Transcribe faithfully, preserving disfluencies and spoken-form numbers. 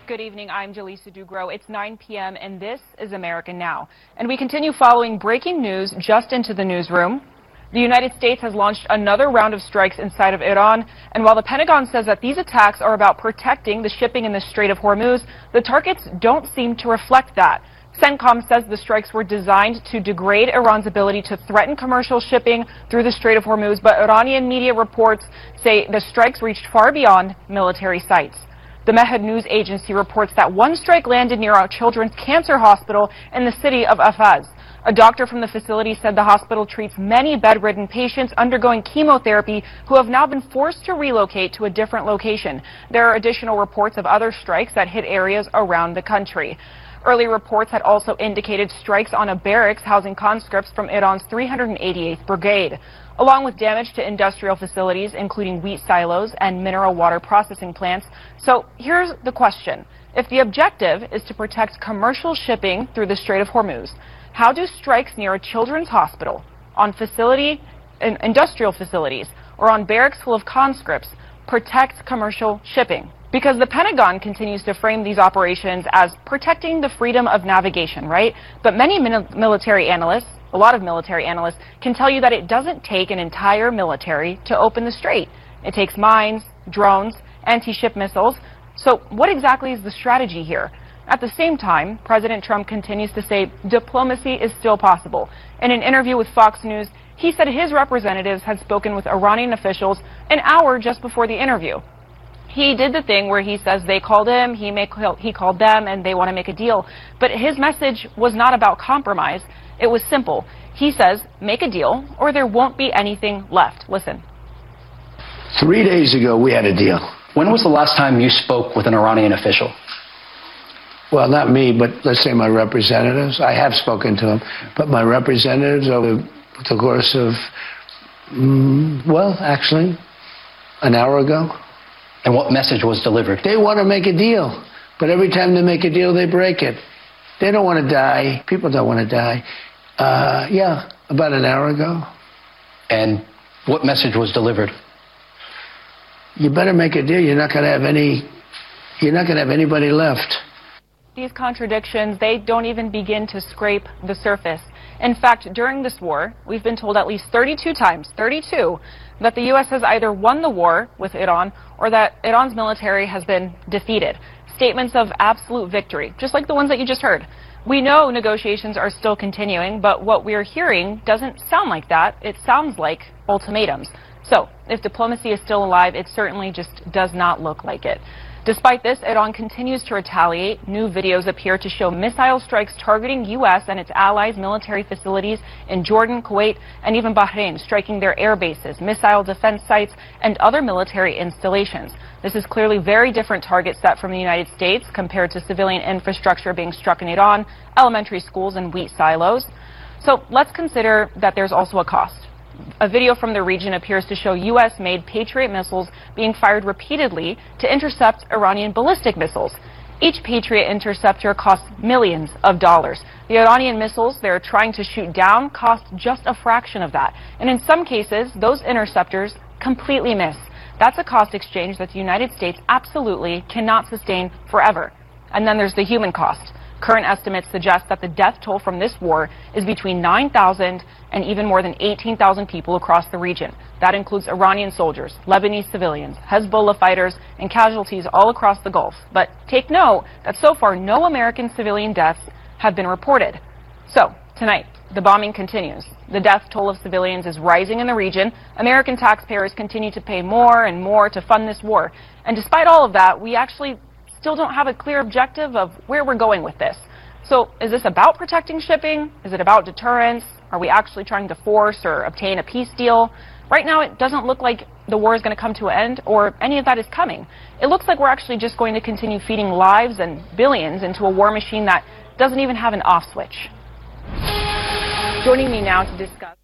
Good evening, I'm Jaleesa Dugro. It's nine p m and this is America Now. And we continue following breaking news just into the newsroom. The United States has launched another round of strikes inside of Iran, and while the Pentagon says that these attacks are about protecting the shipping in the Strait of Hormuz, the targets don't seem to reflect that. CENTCOM says the strikes were designed to degrade Iran's ability to threaten commercial shipping through the Strait of Hormuz, but Iranian media reports say the strikes reached far beyond military sites. The Mehad news agency reports that one strike landed near a children's cancer hospital in the city of Ahvaz. A doctor from the facility said the hospital treats many bedridden patients undergoing chemotherapy who have now been forced to relocate to a different location. There are additional reports of other strikes that hit areas around the country. Early reports had also indicated strikes on a barracks housing conscripts from Iran's three hundred eighty-eighth Brigade, along with damage to industrial facilities, including wheat silos and mineral water processing plants. So here's the question. If the objective is to protect commercial shipping through the Strait of Hormuz, how do strikes near a children's hospital, on facility, in industrial facilities, or on barracks full of conscripts protect commercial shipping? Because the Pentagon continues to frame these operations as protecting the freedom of navigation, right? But many military analysts, a lot of military analysts, can tell you that it doesn't take an entire military to open the strait. It takes mines, drones, anti-ship missiles. So what exactly is the strategy here? At the same time, President Trump continues to say diplomacy is still possible. In an interview with Fox News, he said his representatives had spoken with Iranian officials an hour just before the interview. He did the thing where he says they called him, he, make, he called them, and they want to make a deal. But his message was not about compromise. It was simple. He says, make a deal, or there won't be anything left. Listen. Three days ago, we had a deal. When was the last time you spoke with an Iranian official? Well, not me, but let's say my representatives. I have spoken to them. But my representatives over the course of, mm, well, actually, an hour ago. And what message was delivered? They want to make a deal, but every time they make a deal, they break it. They don't want to die. People don't want to die. Uh, yeah, about an hour ago. And what message was delivered? You better make a deal. You're not going to have any, you're not going to have anybody left. These contradictions, they don't even begin to scrape the surface. In fact, during this war, we've been told at least thirty-two times, thirty-two, that the U S has either won the war with Iran or that Iran's military has been defeated. Statements of absolute victory, just like the ones that you just heard. We know negotiations are still continuing, but what we're hearing doesn't sound like that. It sounds like ultimatums. So, if diplomacy is still alive, it certainly just does not look like it. Despite this, Iran continues to retaliate. New videos appear to show missile strikes targeting U S and its allies' military facilities in Jordan, Kuwait, and even Bahrain, striking their air bases, missile defense sites, and other military installations. This is clearly very different target set from the United States compared to civilian infrastructure being struck in Iran, elementary schools, and wheat silos. So let's consider that there's also a cost. A video from the region appears to show U S-made Patriot missiles being fired repeatedly to intercept Iranian ballistic missiles. Each Patriot interceptor costs millions of dollars. The Iranian missiles they're trying to shoot down cost just a fraction of that. And in some cases, those interceptors completely miss. That's a cost exchange that the United States absolutely cannot sustain forever. And then there's the human cost. Current estimates suggest that the death toll from this war is between nine thousand and even more than eighteen thousand people across the region. That includes Iranian soldiers, Lebanese civilians, Hezbollah fighters, and casualties all across the Gulf. But take note that so far no American civilian deaths have been reported. So, tonight, the bombing continues. The death toll of civilians is rising in the region. American taxpayers continue to pay more and more to fund this war. And despite all of that, we actually still don't have a clear objective of where we're going with this. So is this about protecting shipping? Is it about deterrence? Are we actually trying to force or obtain a peace deal? Right now it doesn't look like the war is going to come to an end or any of that is coming. It looks like we're actually just going to continue feeding lives and billions into a war machine that doesn't even have an off switch. Joining me now to discuss